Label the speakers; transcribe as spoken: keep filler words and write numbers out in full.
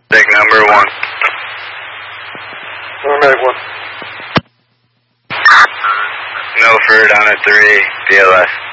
Speaker 1: Big number one.
Speaker 2: Paramedic one.
Speaker 1: Milford on a three, B L S.